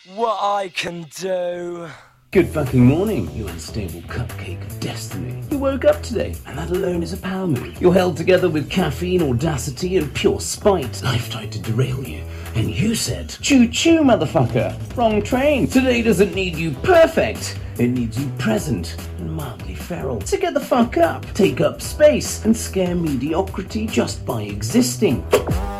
what I can do. Good fucking morning, you unstable cupcake of destiny. You woke up today, and that alone is a power move. You're held together with caffeine, audacity, and pure spite. Life tried to derail you, and you said, choo-choo, motherfucker. Wrong train. Today doesn't need you perfect. It needs you present and mildly feral. So get the fuck up, take up space, and scare mediocrity just by existing.